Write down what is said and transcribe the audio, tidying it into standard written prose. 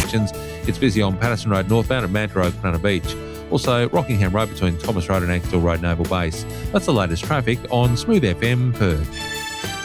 directions. It's busy on Patterson Road northbound at Manta Road, Banana Beach. Also, Rockingham Road between Thomas Road and Ankerstall Road, Naval Base. That's the latest traffic on Smooth FM Perth.